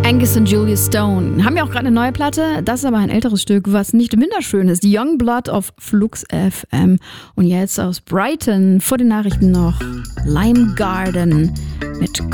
Angus und Julia Stone haben ja auch gerade eine neue Platte. Das ist aber ein älteres Stück, was nicht minder schön ist. The Young Blood of Flux FM. Und jetzt aus Brighton vor den Nachrichten noch Lime Garden mit